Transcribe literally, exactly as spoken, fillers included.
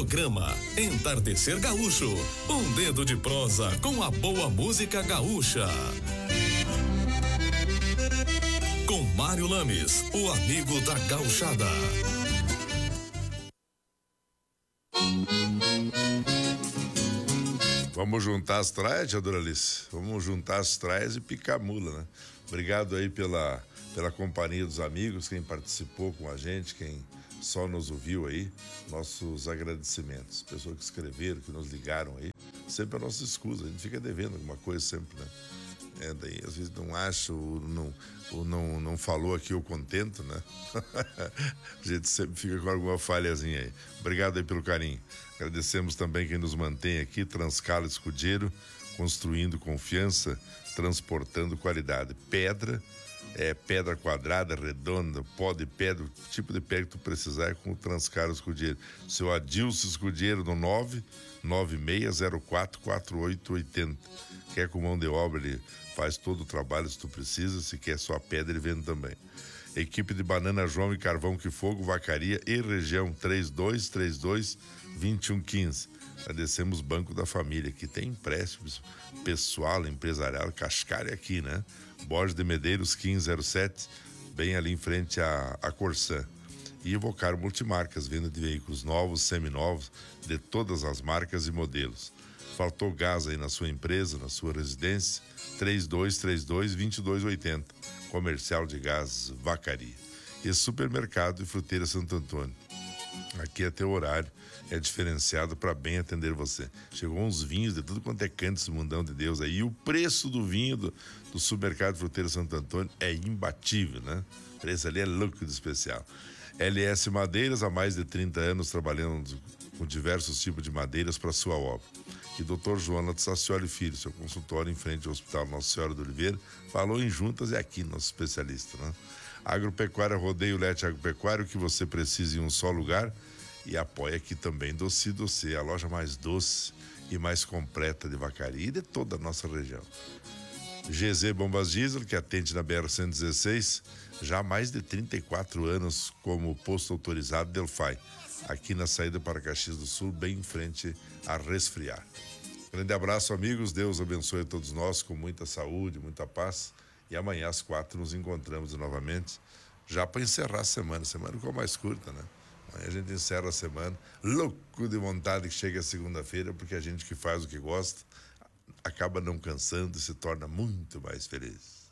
Programa Entardecer Gaúcho, um dedo de prosa com a boa música gaúcha. Com Mário Lames, o amigo da gauchada. Vamos juntar as traias, tia Doralice? Vamos juntar as traias e picar a mula, né? Obrigado aí pela, pela companhia dos amigos, quem participou com a gente, quem só nos ouviu aí, nossos agradecimentos. Pessoas que escreveram, que nos ligaram aí, sempre a nossa escusa, a gente fica devendo alguma coisa sempre, né? É, daí às vezes não acha, ou não, ou não, não falou aqui o contento, né? A gente sempre fica com alguma falhazinha aí. Obrigado aí pelo carinho. Agradecemos também quem nos mantém aqui, Transcala Escudeiro, construindo confiança, transportando qualidade. Pedra, é, pedra quadrada, redonda, pó de pedra, o tipo de pedra que tu precisar é com o Transcala Escudeiro. Seu Adilson Escudeiro no nove nove seis zero quatro quatro oito oito zero. Quer com mão de obra, ele faz todo o trabalho se tu precisa, se quer só a pedra, ele vende também. Equipe de Banana João e Carvão que Fogo, Vacaria e região três dois três dois, dois um um cinco. Agradecemos Banco da Família, que tem empréstimos pessoal, empresarial, Cascalho aqui, né? Borges de Medeiros quinze zero sete, bem ali em frente à, à Corsã. E Evocar Multimarcas, venda de veículos novos, seminovos, de todas as marcas e modelos. Faltou gás aí na sua empresa, na sua residência? três dois três dois, dois dois oito zero. Comercial de Gás Vacaria. E Supermercado e Fruteira Santo Antônio. Aqui até o horário é diferenciado para bem atender você. Chegou uns vinhos de tudo quanto é canto esse mundão de Deus aí. E o preço do vinho do, do Supermercado Fruteira Santo Antônio é imbatível, né? O preço ali é louco de especial. L S Madeiras, há mais de trinta anos trabalhando com diversos tipos de madeiras para sua obra. E doutor Joana de Sacioli Filho, seu consultório em frente ao Hospital Nossa Senhora do Oliveira, falou em juntas e aqui, nosso especialista, né? Agropecuária Rodeio Lete Agropecuário, o que você precisa em um só lugar. E apoia aqui também Doce Doce, a loja mais doce e mais completa de Vacaria e de toda a nossa região. G Z Bombas Diesel, que atende na B R cento e dezesseis, já há mais de trinta e quatro anos como posto autorizado Delphi, aqui na saída para Caxias do Sul, bem em frente a Resfriar. Grande abraço, amigos, Deus abençoe a todos nós com muita saúde, muita paz, e amanhã às quatro nos encontramos novamente, já para encerrar a semana, semana ficou mais curta, né? Amanhã a gente encerra a semana, louco de vontade que chega a segunda-feira, porque a gente que faz o que gosta acaba não cansando e se torna muito mais feliz.